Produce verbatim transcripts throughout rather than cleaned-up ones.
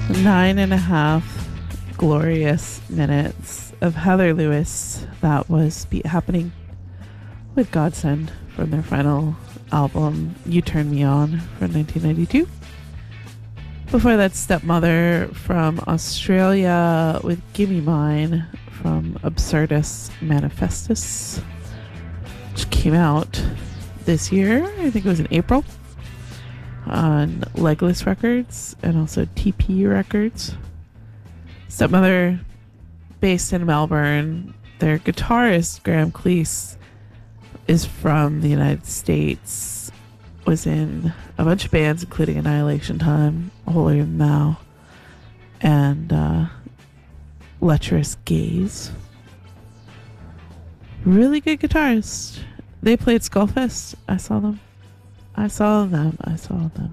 Nine and a half glorious minutes of Heather Lewis. That was be- happening with Godsend from their final album, You Turn Me On, from nineteen ninety-two. Before that, Stepmother from Australia with Gimme Mine from Absurdus Manifestus, which came out this year. I think it was in April on Legless Records and also T P Records. Stepmother, based in Melbourne. Their guitarist, Graham Cleese, is from the United States. Was in a bunch of bands, including Annihilation Time, Holier Than Thou, and uh, Lecherous Gaze. Really good guitarist. They played Skullfest. I saw them. I saw them. I saw them.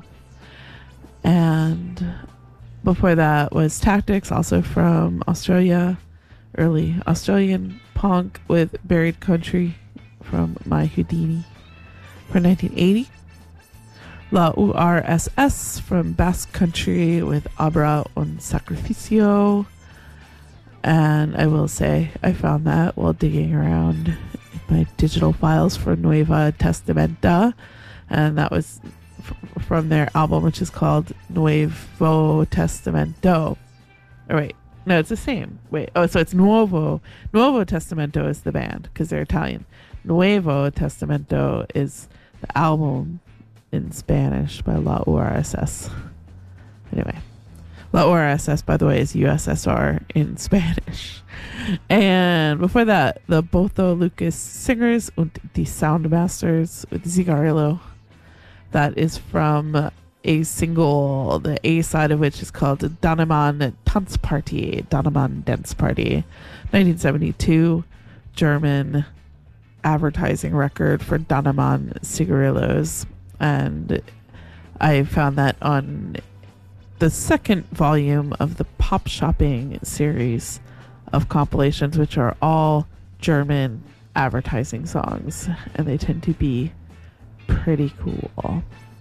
And before that was Tactics, also from Australia. Early Australian punk with Buried Country from My Houdini for nineteen eighty. La U R S S from Basque Country with Abra un Sacrificio. And I will say, I found that while digging around in my digital files for Nueva Testamenta. And that was f- from their album, which is called Nuevo Testamento. Oh, wait. No, it's the same. Wait. Oh, so it's Nuovo. Nuevo Testamento is the band because they're Italian. Nuevo Testamento is the album in Spanish by La U R S S. Anyway. La U R S S, by the way, is U S S R in Spanish. And before that, the Botho Lucas Singers und die Soundmasters with Zigarillo. That is from a single, the A side of which is called Dannemann Tanzparty, Dannemann Dance Party, nineteen seventy-two, German advertising record for Dannemann cigarillos. And I found that on the second volume of the Pop Shopping series of compilations, which are all German advertising songs, and they tend to be pretty cool.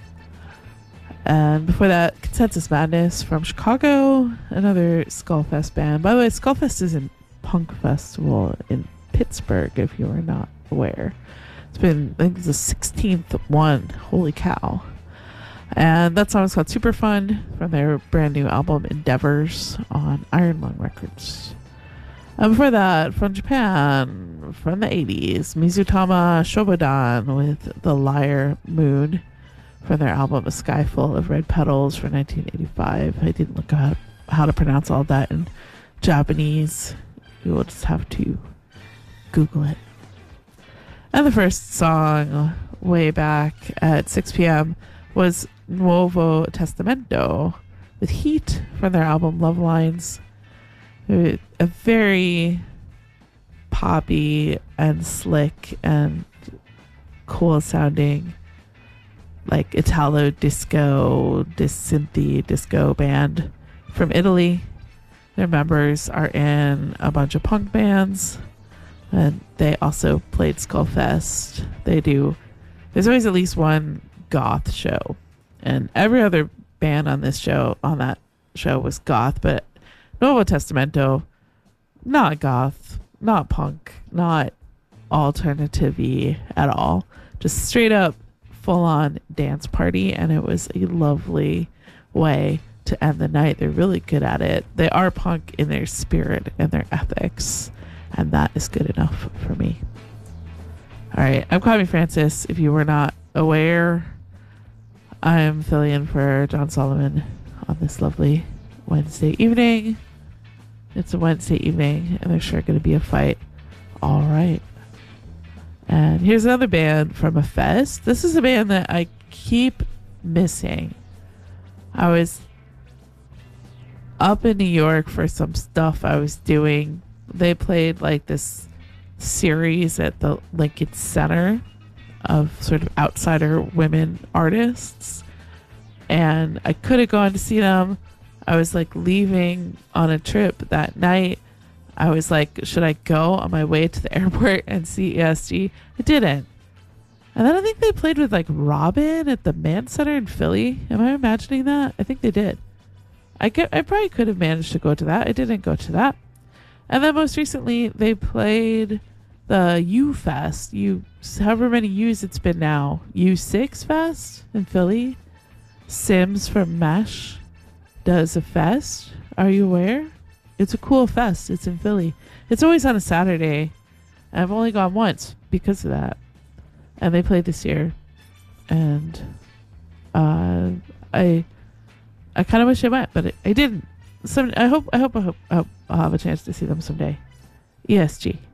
And before that, Consensus Madness from Chicago, another Skullfest band. By the way, Skullfest is a punk festival in Pittsburgh, if you are not aware. It's been, I think it's the sixteenth one. Holy cow. And that song is called Super Fun from their brand new album Endeavors on Iron Lung Records. And before that, from Japan, from the eighties, Mizutama Shobodan with The Liar Moon from their album A Sky Full of Red Petals for nineteen eighty-five. I didn't look up how to pronounce all that in Japanese. You will just have to Google it. And the first song, way back at six p.m., was Nuevo Testamento with Heat from their album Love Lines. A very poppy and slick and cool sounding, like Italo disco, dissynthy disco band from Italy. Their members are in a bunch of punk bands, and they also played Skullfest. They do, there's always at least one goth show, and every other band on this show, on that show, was goth, but Nuevo Testamento, not goth, not punk, not alternative-y at all. Just straight up full-on dance party, and it was a lovely way to end the night. They're really good at it. They are punk in their spirit and their ethics, and that is good enough for me. All right, I'm Kwame Francis. If you were not aware, I'm filling in for John Solomon on this lovely Wednesday evening. It's a Wednesday evening, and there's sure going to be a fight. All right. And here's another band from a fest. This is a band that I keep missing. I was up in New York for some stuff I was doing. They played like this series at the Lincoln Center of sort of outsider women artists. And I could have gone to see them. I was like leaving on a trip that night. I was like, should I go on my way to the airport and see E S G? I didn't. And then I think they played with like Robin at the Mann Center in Philly. Am I imagining that? I think they did. I could, I probably could have managed to go to that. I didn't go to that. And then most recently, they played the U Fest. U, however many U's it's been now. U six Fest in Philly. Sims from Mesh does a fest. Are you aware? It's a cool fest. It's in Philly. It's always on a Saturday. I've only gone once because of that. And they played this year. And uh, I I kind of wish I went, but I, I didn't. Some I hope I hope I hope I hope I'll have a chance to see them someday. E S G.